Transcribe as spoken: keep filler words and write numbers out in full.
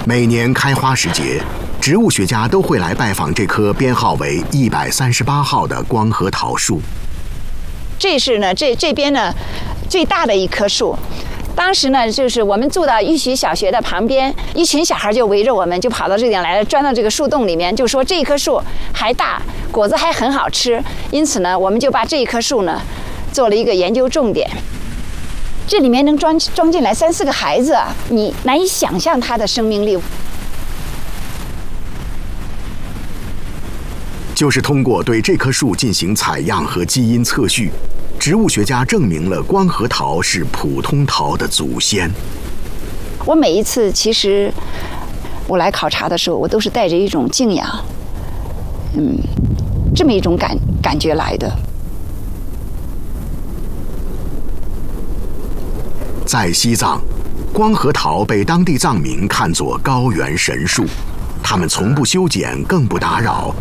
每年开花时节，植物学家都会来拜访这棵编号为一百三十八号的光合桃树。 这是呢，这这边呢最大的一棵树。当时呢，就是我们住到玉许小学的旁边，一群小孩就围着我们，就跑到这点来了，钻到这个树洞里面，就说这棵树还大，果子还很好吃。因此呢，我们就把这一棵树呢做了一个研究重点。这里面能装装进来三四个孩子啊，你难以想象它的生命力。 就是通过对这棵树进行采样和基因测序，植物学家证明了光合桃是普通桃的祖先。 我每一次其实我来考察的时候，我都是带着一种敬仰，嗯，这么一种感感觉来的。 在西藏，光合桃被当地藏民看作高原神树，他们从不修剪，更不打扰。